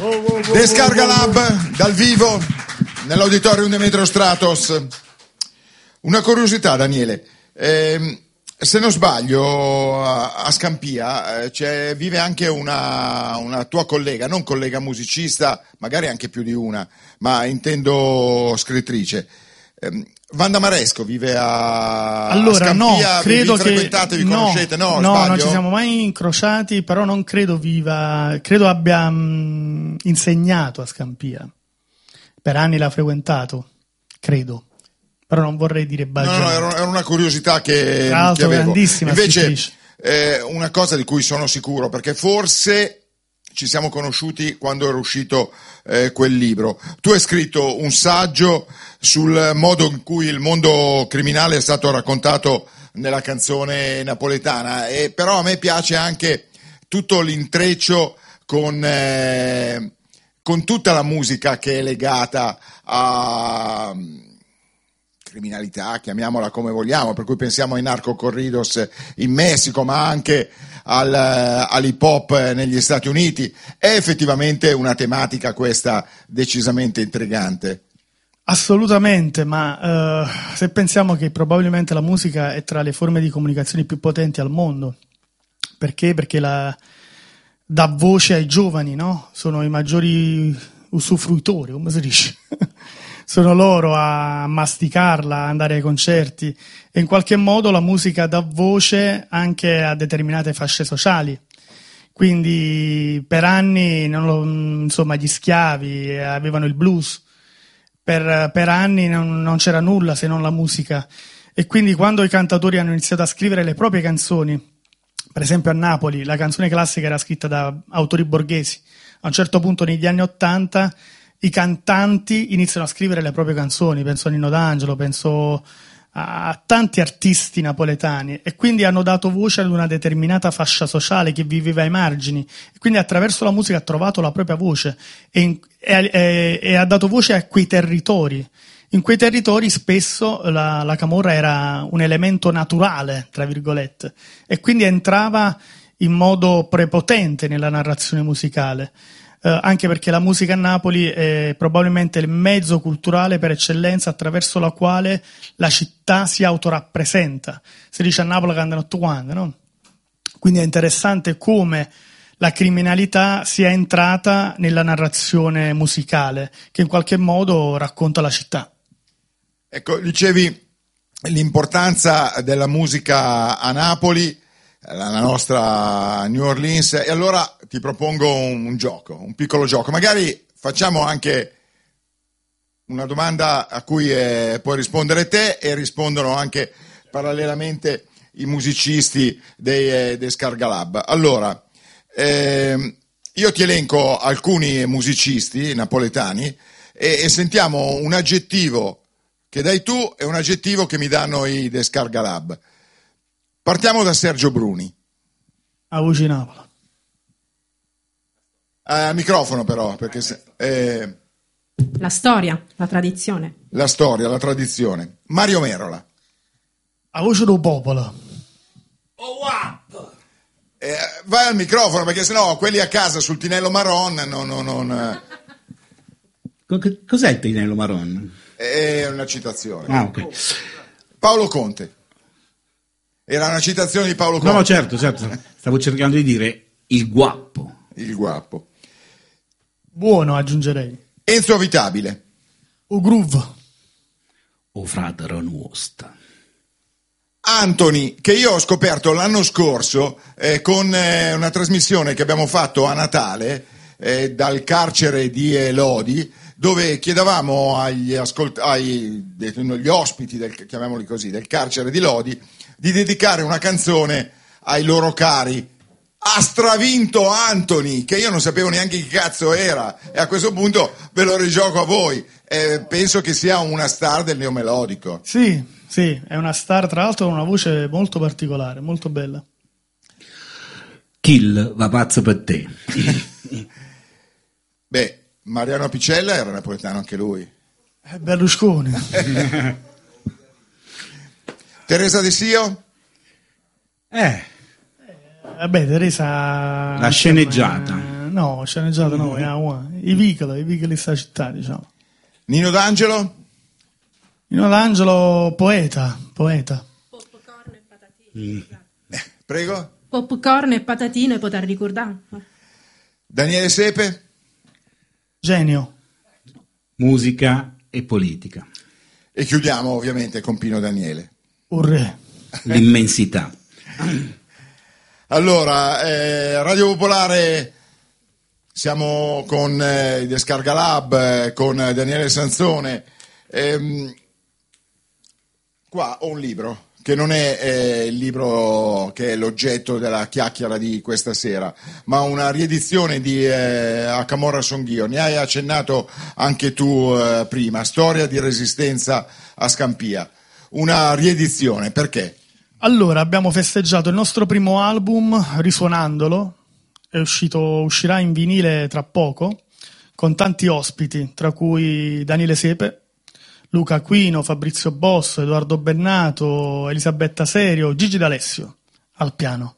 Descarga Lab dal vivo nell'auditorium di Metro Stratos. Una curiosità, Daniele, se non sbaglio a Scampia vive anche una tua collega, non collega musicista, magari anche più di una, ma intendo scrittrice. Wanda Maresco vive a Scampia, no, credo vi frequentate, vi conoscete? No, non ci siamo mai incrociati, però non credo viva, credo abbia insegnato a Scampia. Per anni l'ha frequentato, credo. Però non vorrei dire baggianate. No, era una curiosità che avevo. Invece, scrittrice. Una cosa di cui sono sicuro, perché forse ci siamo conosciuti quando era uscito quel libro. Tu hai scritto un saggio sul modo in cui il mondo criminale è stato raccontato nella canzone napoletana, però a me piace anche tutto l'intreccio con tutta la musica che è legata a criminalità, chiamiamola come vogliamo, per cui pensiamo ai narcocorridos in Messico, ma anche all'hip hop negli Stati Uniti. È effettivamente una tematica questa decisamente intrigante. Assolutamente, ma se pensiamo che probabilmente la musica è tra le forme di comunicazione più potenti al mondo, perché? Perché dà voce ai giovani, no? Sono i maggiori usufruitori, come si dice? Sono loro a masticarla, a andare ai concerti, e in qualche modo la musica dà voce anche a determinate fasce sociali. Quindi per anni gli schiavi avevano il blues, per anni non c'era nulla se non la musica, e quindi quando i cantatori hanno iniziato a scrivere le proprie canzoni, per esempio a Napoli la canzone classica era scritta da autori borghesi, a un certo punto negli anni '80 i cantanti iniziano a scrivere le proprie canzoni, penso a Nino D'Angelo, penso a tanti artisti napoletani, e quindi hanno dato voce ad una determinata fascia sociale che viveva ai margini, e quindi attraverso la musica ha trovato la propria voce e ha dato voce a quei territori. In quei territori spesso la camorra era un elemento naturale, tra virgolette, e quindi entrava in modo prepotente nella narrazione musicale. Anche perché la musica a Napoli è probabilmente il mezzo culturale per eccellenza attraverso la quale la città si autorappresenta. Si dice a Napoli cantano tutti quanti, no? Quindi è interessante come la criminalità sia entrata nella narrazione musicale, che in qualche modo racconta la città. Ecco, dicevi l'importanza della musica a Napoli, la nostra New Orleans, e allora ti propongo un piccolo gioco. Magari facciamo anche una domanda a cui puoi rispondere te, e rispondono anche parallelamente i musicisti dei Descarga Lab. Allora, io ti elenco alcuni musicisti napoletani e sentiamo un aggettivo che dai tu e un aggettivo che mi danno i Descarga Lab. Partiamo da Sergio Bruni. A voce Napoli. Microfono però, perché la storia, la tradizione. La storia, la tradizione. Mario Merola. A voce del popolo. Oh, wow. Vai al microfono, perché sennò quelli a casa sul Tinello Marron non. Cos'è il Tinello Marron? È una citazione. Ah, ok. Paolo Conte. Era una citazione di Paolo Conte. No, certo. Stavo cercando di dire il guappo. Il guappo. Buono, aggiungerei. Enzo Avitabile. O groove. O fratero nuosta. Anthony, che io ho scoperto l'anno scorso con una trasmissione che abbiamo fatto a Natale dal carcere di Lodi, dove chiedevamo agli ospiti, chiamiamoli così, del carcere di Lodi, di dedicare una canzone ai loro cari. Ha stravinto Anthony, che io non sapevo neanche chi cazzo era, e a questo punto ve lo rigioco a voi. Penso che sia una star del neomelodico. Sì, è una star, tra l'altro con una voce molto particolare, molto bella. Kill va pazzo per te. Beh, Mariano Apicella era napoletano anche lui. Berlusconi. Teresa De Sio? Vabbè, Teresa... La sceneggiata. No, sceneggiato no, i vicoli di sta città, diciamo. Nino D'Angelo? Nino D'Angelo, poeta. Popcorn e patatine. Prego? Popcorn e patatine, poter ricordare. Daniele Sepe? Genio. Musica e politica. E chiudiamo ovviamente con Pino Daniele. Urrè. L'immensità. Allora, Radio Popolare, siamo con il Descarga Lab, con Daniele Sansone. Qua ho un libro che non è il libro che è l'oggetto della chiacchiera di questa sera, ma una riedizione di A Camorra Songhio. Ne hai accennato anche tu prima, Storia di resistenza a Scampia. Una riedizione, perché? Allora, abbiamo festeggiato il nostro primo album, Risuonandolo, uscirà in vinile tra poco, con tanti ospiti, tra cui Daniele Sepe, Luca Aquino, Fabrizio Bosso, Edoardo Bennato, Elisabetta Serio, Gigi D'Alessio al piano.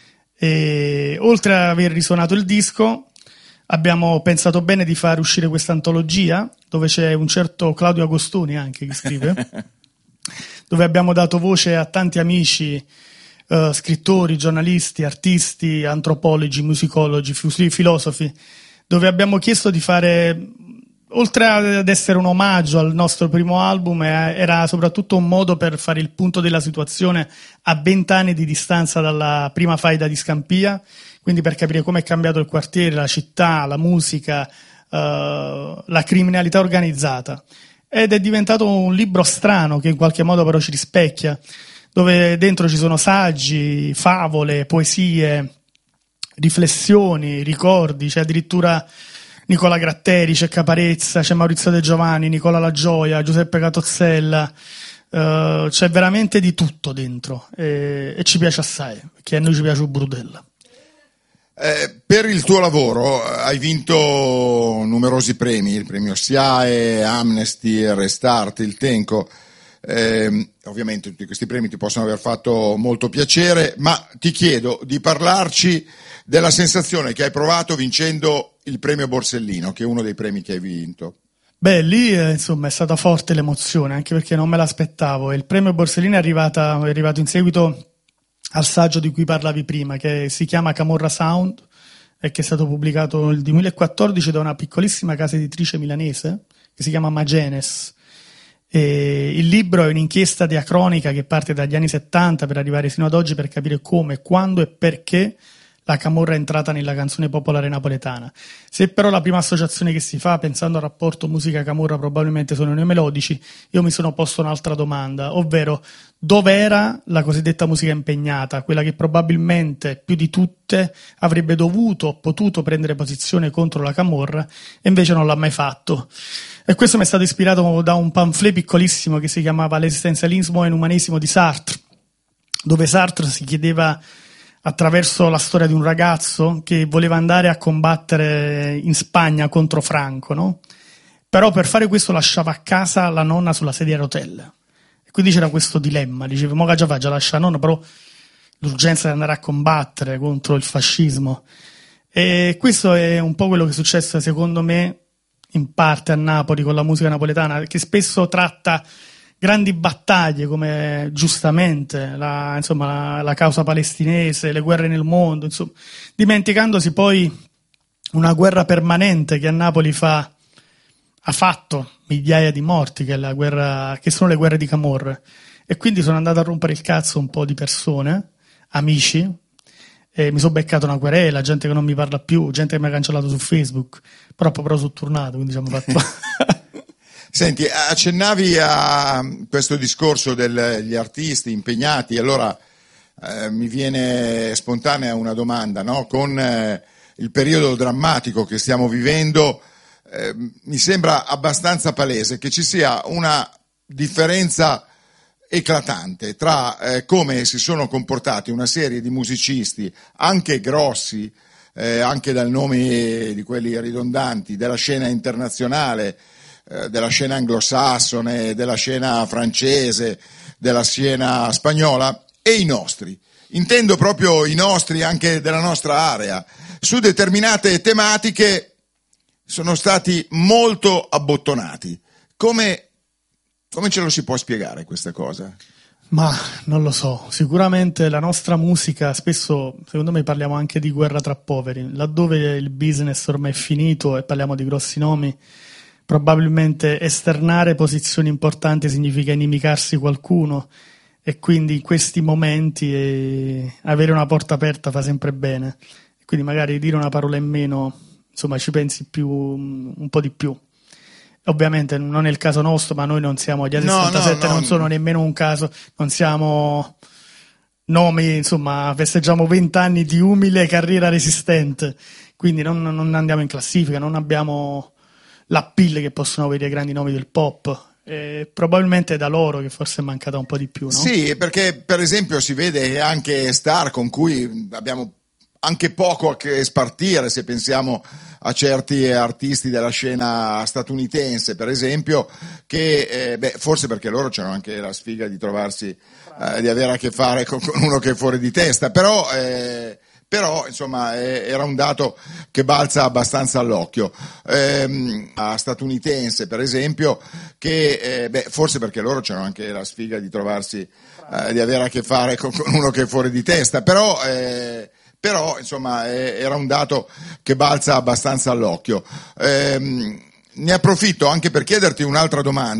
E oltre ad aver risuonato il disco, abbiamo pensato bene di fare uscire questa antologia, dove c'è un certo Claudio Agostoni anche che scrive, dove abbiamo dato voce a tanti amici, scrittori, giornalisti, artisti, antropologi, musicologi, filosofi, dove abbiamo chiesto di fare, oltre ad essere un omaggio al nostro primo album, era soprattutto un modo per fare il punto della situazione a 20 anni di distanza dalla prima faida di Scampia, quindi per capire come è cambiato il quartiere, la città, la musica, la criminalità organizzata. Ed è diventato un libro strano che in qualche modo però ci rispecchia, dove dentro ci sono saggi, favole, poesie, riflessioni, ricordi, c'è addirittura Nicola Gratteri, c'è Caparezza, c'è Maurizio De Giovanni, Nicola La Gioia, Giuseppe Catozzella, c'è veramente di tutto dentro e ci piace assai, perché a noi ci piace il Brudella. Per il tuo lavoro hai vinto numerosi premi, il premio SIAE, Amnesty, Restart, il Tenco. Ovviamente tutti questi premi ti possono aver fatto molto piacere, ma ti chiedo di parlarci della sensazione che hai provato vincendo il premio Borsellino, che è uno dei premi che hai vinto. Beh, lì insomma è stata forte l'emozione, anche perché non me l'aspettavo. Il premio Borsellino è arrivato in seguito al saggio di cui parlavi prima, che si chiama Camorra Sound e che è stato pubblicato nel 2014 da una piccolissima casa editrice milanese che si chiama Magenes. E il libro è un'inchiesta diacronica che parte dagli anni 70 per arrivare sino ad oggi, per capire come, quando e perché la camorra è entrata nella canzone popolare napoletana. Se però la prima associazione che si fa pensando al rapporto musica-camorra probabilmente sono i neomelodici, io mi sono posto un'altra domanda, ovvero dove era la cosiddetta musica impegnata, quella che probabilmente più di tutte avrebbe dovuto o potuto prendere posizione contro la camorra e invece non l'ha mai fatto. E questo mi è stato ispirato da un pamphlet piccolissimo che si chiamava L'esistenzialismo e l'umanesimo di Sartre, dove Sartre si chiedeva, attraverso la storia di un ragazzo che voleva andare a combattere in Spagna contro Franco, no? Però per fare questo lasciava a casa la nonna sulla sedia a rotelle. E quindi c'era questo dilemma, diceva, mo che già fa, già lascia la nonna, però l'urgenza di andare a combattere contro il fascismo. E questo è un po' quello che è successo, secondo me, in parte a Napoli con la musica napoletana, che spesso tratta grandi battaglie come giustamente la causa palestinese, le guerre nel mondo, insomma, dimenticandosi poi una guerra permanente che a Napoli ha fatto migliaia di morti, che sono le guerre di Camorra. E quindi sono andato a rompere il cazzo un po' di persone, amici, e mi sono beccato una querela, gente che non mi parla più, gente che mi ha cancellato su Facebook, però sono tornato, quindi ci abbiamo fatto. Senti, accennavi a questo discorso degli artisti impegnati, allora mi viene spontanea una domanda, no? Con il periodo drammatico che stiamo vivendo, mi sembra abbastanza palese che ci sia una differenza eclatante tra come si sono comportati una serie di musicisti, anche grossi, anche dal nome di quelli ridondanti, della scena internazionale, della scena anglosassone, della scena francese, della scena spagnola, e i nostri, intendo proprio i nostri, anche della nostra area, su determinate tematiche sono stati molto abbottonati. Come ce lo si può spiegare questa cosa? Ma non lo so, sicuramente la nostra musica, spesso secondo me parliamo anche di guerra tra poveri, laddove il business ormai è finito e parliamo di grossi nomi, probabilmente esternare posizioni importanti significa inimicarsi qualcuno e quindi in questi momenti avere una porta aperta fa sempre bene, quindi magari dire una parola in meno, insomma ci pensi un po' di più. Ovviamente non è il caso nostro, ma noi non siamo gli A67, non sono nemmeno un caso, non siamo nomi, insomma, festeggiamo 20 anni di umile carriera resistente, quindi non andiamo in classifica, non abbiamo l'appeal che possono avere i grandi nomi del pop. Probabilmente è da loro che forse è mancata un po' di più, no? Sì, perché per esempio si vede anche star con cui abbiamo anche poco a che spartire, se pensiamo a certi artisti della scena statunitense, per esempio, che forse perché loro c'hanno anche la sfiga di trovarsi, di avere a che fare con uno che è fuori di testa, però insomma era un dato che balza abbastanza all'occhio. A statunitense, per esempio, che forse perché loro c'hanno anche la sfiga di trovarsi, di avere a che fare con uno che è fuori di testa, però insomma era un dato che balza abbastanza all'occhio. Ne approfitto anche per chiederti un'altra domanda.